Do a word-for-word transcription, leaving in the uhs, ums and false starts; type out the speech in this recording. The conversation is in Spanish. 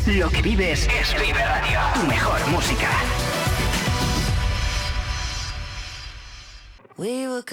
Lo que vives es Vive Radio. Tu mejor música. We were